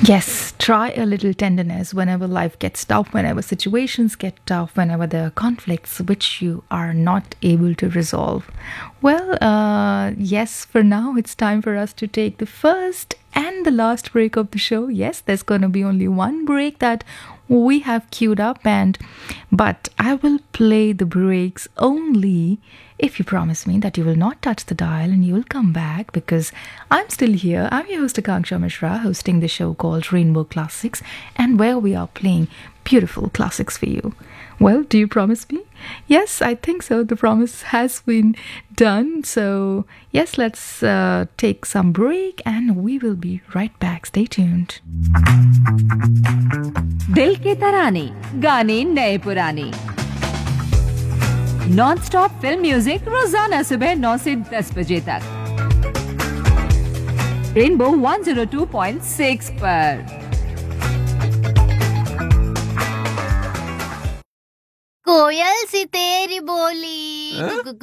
Yes, try a little tenderness whenever life gets tough, whenever situations get tough, whenever there are conflicts which you are not able to resolve. Well, yes, for now it's time for us to take the first and the last break of the show. Yes, there's going to be only one break that we have queued up, and but I will play the breaks only if you promise me that you will not touch the dial and you will come back, because I'm still here. I'm your host Akanksha Mishra, hosting the show called Rainbow Classics, and where we are playing beautiful classics for you. Well, do you promise me? Yes, I think so. The promise has been done. So, yes, let's take some break and we will be right back. Stay tuned. दिल के तराने गाने नए पुराने non stop film music रोजाना सुबह 9 से 10 बजे तक रेनबो 102.6 पर। कोयल सी तेरी बोली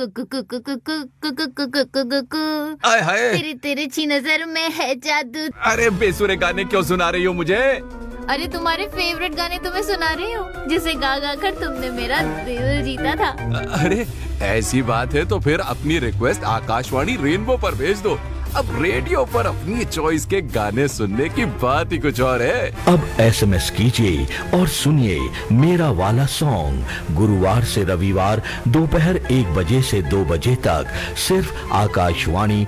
आय हाय, तेरी तिरछी नजर में है जादू। अरे बेसुरे गाने क्यों सुना रही हो मुझे? अरे तुम्हारे फेवरेट गाने तुम्हें सुना रही हूँ, जिसे गा गा कर तुमने मेरा दिल जीता था। अरे ऐसी बात है तो फिर अपनी रिक्वेस्ट आकाशवाणी रेनबो पर भेज दो। अब रेडियो पर अपनी चॉइस के गाने सुनने की बात ही कुछ और है। अब एसएमएस कीजिए और सुनिए मेरा वाला सॉन्ग गुरुवार से रविवार दोपहर 1 बजे से 2 बजे तक सिर्फ आकाशवाणी